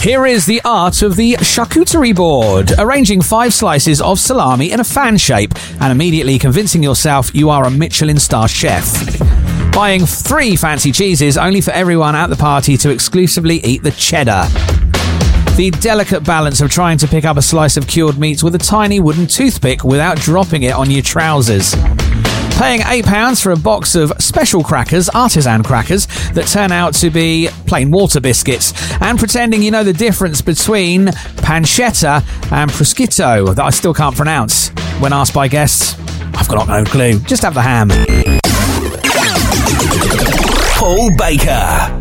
Here is the art of the charcuterie board. Arranging 5 slices of salami in a fan shape and immediately convincing yourself you are a Michelin star chef. Buying 3 fancy cheeses only for everyone at the party to exclusively eat the cheddar. The delicate balance of trying to pick up a slice of cured meat with a tiny wooden toothpick without dropping it on your trousers. Paying £8 for a box of special crackers, artisan crackers, that turn out to be plain water biscuits, and pretending you know the difference between pancetta and prosciutto that I still can't pronounce. When asked by guests, I've got no clue. Just have the ham. Paul Baker.